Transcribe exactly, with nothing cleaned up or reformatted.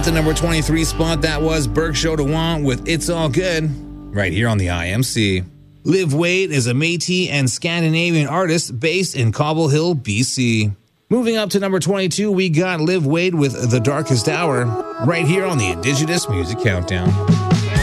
the number twenty-three spot, that was Berkshire Dewan with It's All Good, right here on the I M C. Liv Wade is a Métis and Scandinavian artist based in Cobble Hill, B C. Moving up to number twenty-two, we got Liv Wade with The Darkest Hour, right here on the Indigenous Music Countdown.